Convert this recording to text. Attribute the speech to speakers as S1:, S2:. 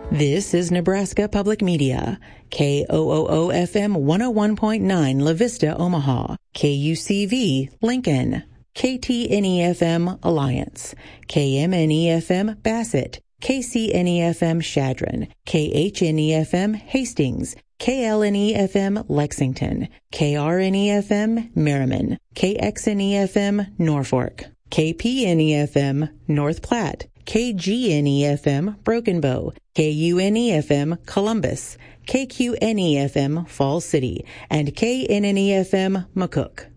S1: This is Nebraska Public Media, KOOO-FM 101.9 La Vista, Omaha, KUCV, Lincoln, KTNE-FM, Alliance, KMNE-FM, Bassett, KCNE-FM, Chadron, KHNE-FM, Hastings, KLNE-FM, Lexington, KRNE-FM, Merriman, KXNE-FM, Norfolk, KPNE-FM, North Platte, KGNE-FM, Broken Bow, KUNE-FM, Columbus, KQNE-FM, Falls City, and KNNE-FM, McCook.